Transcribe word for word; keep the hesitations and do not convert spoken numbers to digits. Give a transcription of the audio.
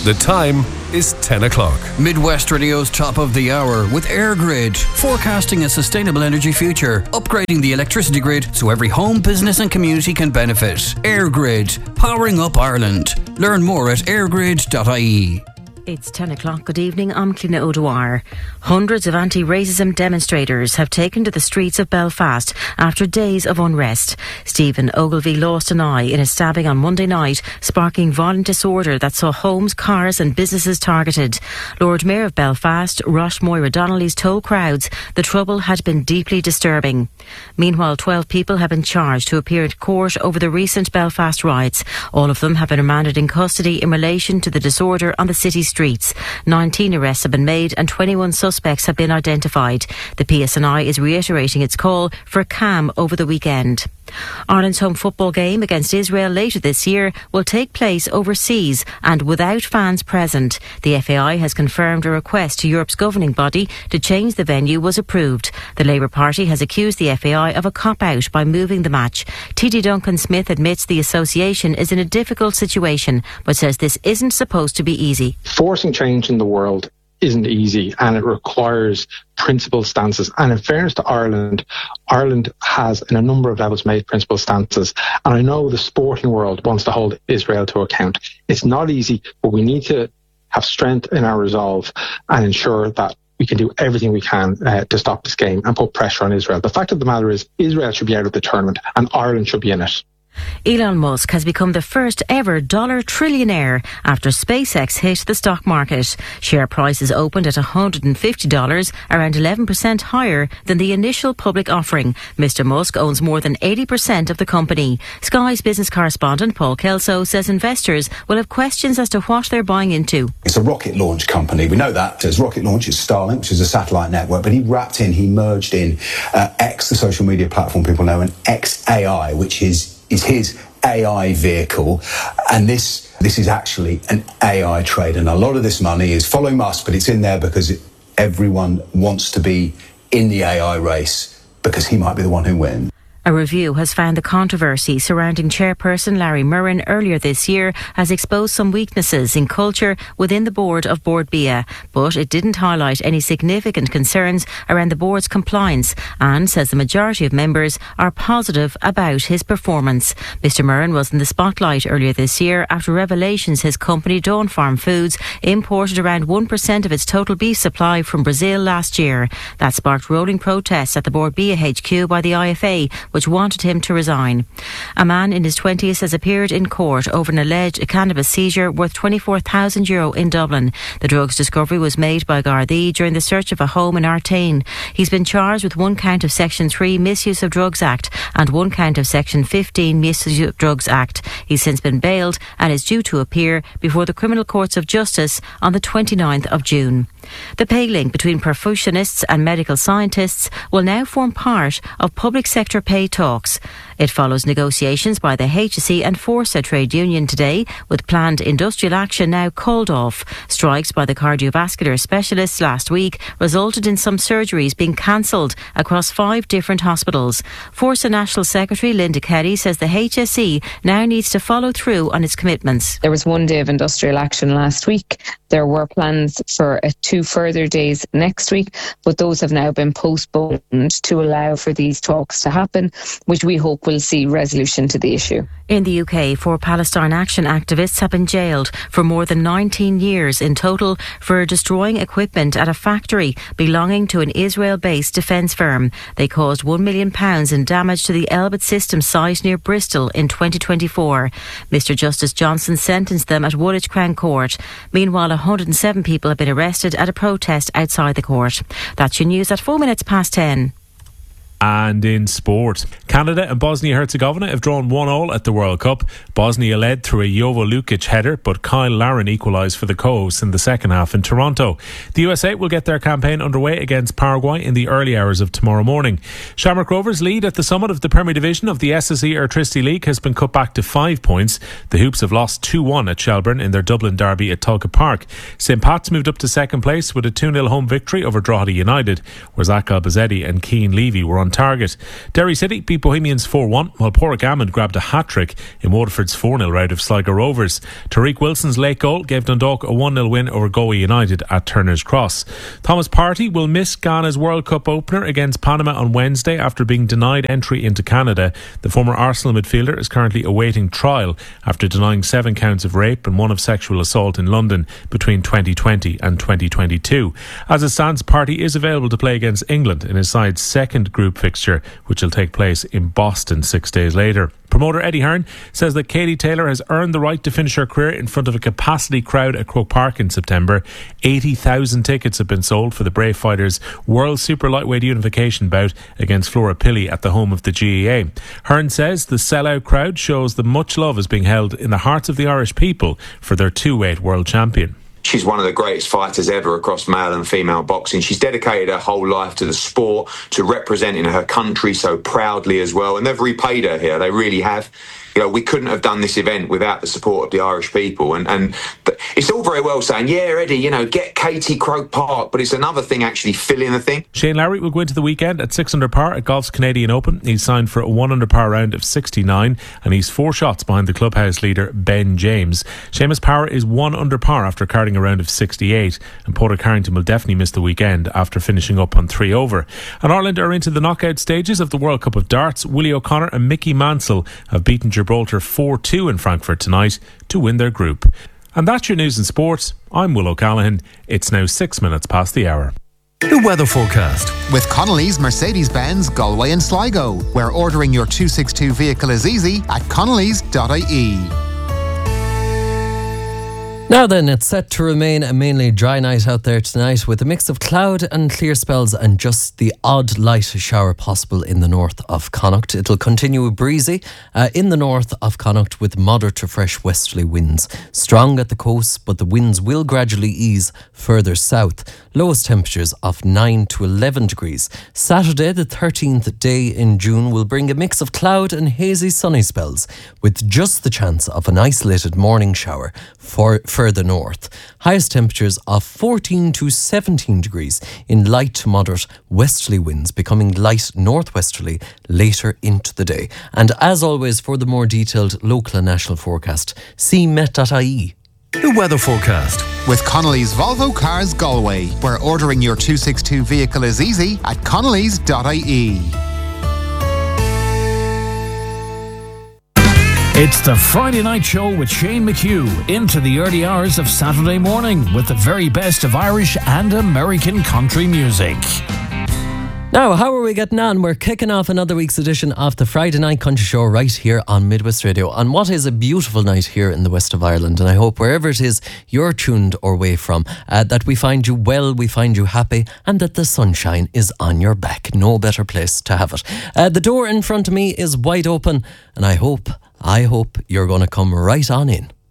The time is ten o'clock. Midwest Radio's top of the hour with AirGrid, forecasting a sustainable energy future, upgrading the electricity grid so every home, business and community can benefit. AirGrid, powering up Ireland. Learn more at airgrid dot I E. It's ten o'clock. Good evening. I'm Cliona O'Dwyer. Hundreds of anti-racism demonstrators have taken to the streets of Belfast after days of unrest. Stephen Ogilvie lost an eye in a stabbing on Monday night, sparking violent disorder that saw homes, cars and businesses targeted. Lord Mayor of Belfast, Rosh Moira Donnelly's told crowds the trouble had been deeply disturbing. Meanwhile, twelve people have been charged to appear at court over the recent Belfast riots. All of them have been remanded in custody in relation to the disorder on the city's streets. nineteen arrests have been made and twenty-one suspects have been identified. The P S N I is reiterating its call for calm over the weekend. Ireland's home football game against Israel later this year will take place overseas and without fans present. The F A I has confirmed a request to Europe's governing body to change the venue was approved. The Labour Party has accused the F A I of a cop-out by moving the match. T D Duncan Smith admits the association is in a difficult situation, but says this isn't supposed to be easy. Forcing change in the world isn't easy, and it requires principled stances. And in fairness to Ireland, Ireland has in a number of levels made principled stances. And I know the sporting world wants to hold Israel to account. It's not easy, but we need to have strength in our resolve and ensure that we can do everything we can uh, to stop this game and put pressure on Israel. The fact of the matter is, Israel should be out of the tournament and Ireland should be in it. Elon Musk has become the first ever dollar trillionaire after SpaceX hit the stock market. Share prices opened at one hundred fifty dollars, around eleven percent higher than the initial public offering. Mister Musk owns more than eighty percent of the company. Sky's business correspondent Paul Kelso says investors will have questions as to what they're buying into. It's a rocket launch company. We know that. As rocket launch is Starlink, which is a satellite network, but he wrapped in, he merged in uh, X, the social media platform people know, and X A I, which is is his A I vehicle, and this this is actually an A I trade, and a lot of this money is following Musk, but it's in there because it, everyone wants to be in the A I race because he might be the one who wins. A review has found the controversy surrounding chairperson Larry Murren earlier this year has exposed some weaknesses in culture within the board of Bord Bia, but it didn't highlight any significant concerns around the board's compliance and says the majority of members are positive about his performance. Mister Murren was in the spotlight earlier this year after revelations his company Dawn Farm Foods imported around one percent of its total beef supply from Brazil last year. That sparked rolling protests at the Bord Bia H Q by the I F A, which wanted him to resign. A man in his twenties has appeared in court over an alleged cannabis seizure worth twenty-four thousand euro in Dublin. The drugs discovery was made by Gardaí during the search of a home in Artane. He's been charged with one count of Section three Misuse of Drugs Act and one count of Section fifteen Misuse of Drugs Act. He's since been bailed and is due to appear before the Criminal Courts of Justice on the twenty-ninth of June. The pay link between perfusionists and medical scientists will now form part of public sector pay talks. It follows negotiations by the H S E and Forsa trade union today, with planned industrial action now called off. Strikes by the cardiovascular specialists last week resulted in some surgeries being cancelled across five different hospitals. Forsa National Secretary Linda Kelly says the H S E now needs to follow through on its commitments. There was one day of industrial action last week. There were plans for uh, two further days next week, but those have now been postponed to allow for these talks to happen, which we hope will see resolution to the issue. In the U K, four Palestine Action activists have been jailed for more than nineteen years in total for destroying equipment at a factory belonging to an Israel-based defence firm. They caused one million pounds in damage to the Elbit Systems site near Bristol in twenty twenty-four. Mister Justice Johnson sentenced them at Woolwich Crown Court. Meanwhile, one hundred seven people have been arrested at a protest outside the court. That's your news at four minutes past ten. And in sport, Canada and Bosnia-Herzegovina have drawn one all at the World Cup. Bosnia led through a Jovo Lukic header, but Kyle Larin equalised for the Coves in the second half in Toronto. The U S A will get their campaign underway against Paraguay in the early hours of tomorrow morning. Shamrock Rovers' lead at the summit of the Premier Division of the S S E Airtricity League has been cut back to five points. The Hoops have lost two one at Shelburne in their Dublin derby at Tulka Park. Saint Pat's moved up to second place with a two nil home victory over Drogheda United, whereas Akal Bazzetti and Keane Levy were on target. Derry City beat Bohemians four one, while Porrick Ammon grabbed a hat-trick in Waterford's four nil rout of Sligo Rovers. Tariq Wilson's late goal gave Dundalk a one nil win over Galway United at Turner's Cross. Thomas Partey will miss Ghana's World Cup opener against Panama on Wednesday after being denied entry into Canada. The former Arsenal midfielder is currently awaiting trial after denying seven counts of rape and one of sexual assault in London between twenty twenty and twenty twenty-two. As it stands, Partey is available to play against England in his side's second group fixture, which will take place in Boston six days later. Promoter Eddie Hearn says that Katie Taylor has earned the right to finish her career in front of a capacity crowd at Croke Park in September. eighty thousand tickets have been sold for the Brave Fighters' World Super Lightweight Unification bout against Flora Pilley at the home of the G A A. Hearn says the sellout crowd shows that much love is being held in the hearts of the Irish people for their two-weight world champion. She's one of the greatest fighters ever across male and female boxing. She's dedicated her whole life to the sport, to representing her country so proudly as well. And they've repaid her here. They really have. You know, we couldn't have done this event without the support of the Irish people. And, and th- it's all very well saying, yeah, Eddie, you know, get Katie Croke Park. But it's another thing actually filling the thing. Shane Lowry will go into the weekend at six under par at golf's Canadian Open. He's signed for a one under par round of sixty-nine and he's four shots behind the clubhouse leader Ben James. Seamus Power is one under par after carding a round of sixty-eight, and Porter Carrington will definitely miss the weekend after finishing up on three over. And Ireland are into the knockout stages of the World Cup of Darts. Willie O'Connor and Mickey Mansell have beaten Gibraltar four two in Frankfurt tonight to win their group. And that's your news and sports. I'm Will O'Callaghan. It's now six minutes past the hour. The weather forecast with Connolly's Mercedes-Benz Galway and Sligo, where ordering your two sixty-two vehicle is easy at connellys dot I E. Now then, it's set to remain a mainly dry night out there tonight with a mix of cloud and clear spells and just the odd light shower possible in the north of Connacht. It'll continue breezy uh, in the north of Connacht with moderate to fresh westerly winds. Strong at the coast, but the winds will gradually ease further south. Lowest temperatures of nine to eleven degrees. Saturday, the thirteenth day in June, will bring a mix of cloud and hazy sunny spells with just the chance of an isolated morning shower for further north. Highest temperatures of fourteen to seventeen degrees in light to moderate westerly winds, becoming light northwesterly later into the day. And as always, for the more detailed local and national forecast, see met dot I E. The weather forecast with Connolly's Volvo Cars Galway, where ordering your two sixty-two vehicle is easy at connellys dot I E. It's the Friday Night Show with Shane McHugh into the early hours of Saturday morning with the very best of Irish and American country music. Now, how are we getting on? We're kicking off another week's edition of the Friday Night Country Show right here on Midwest Radio on what is a beautiful night here in the west of Ireland. And I hope wherever it is you're tuned or away from, uh, that we find you well, we find you happy, and that the sunshine is on your back. No better place to have it. Uh, the door in front of me is wide open, and I hope, I hope you're going to come right on in.